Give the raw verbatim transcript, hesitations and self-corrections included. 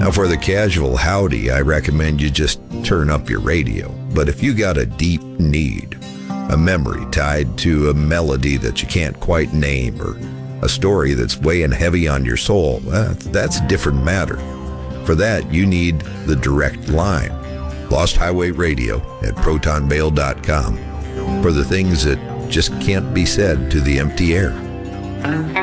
Now, for the casual howdy, I recommend you just turn up your radio. But if you got a deep need, a memory tied to a melody that you can't quite name, or a story that's weighing heavy on your soul, well, that's a different matter. For that, you need the direct line. Lost Highway Radio at proton mail dot com for the things that just can't be said to the empty air.